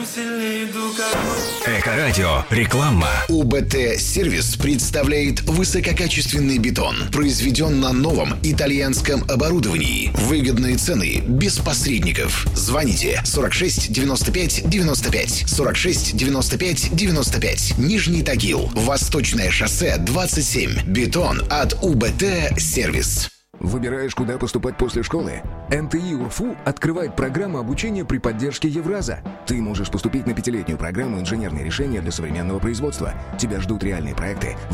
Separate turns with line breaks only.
Эко-радио. Реклама.
УБТ-сервис представляет высококачественный бетон, произведен на новом итальянском оборудовании. Выгодные цены, без посредников. Звоните 46 95 95, 46 95 95. Нижний Тагил, Восточное шоссе 27. Бетон от УБТ-сервис.
Выбираешь, куда поступать после школы? НТИ УРФУ открывает программу обучения при поддержке Евраза. Ты можешь поступить на 5-летнюю программу «Инженерные решения для современного производства». Тебя ждут реальные проекты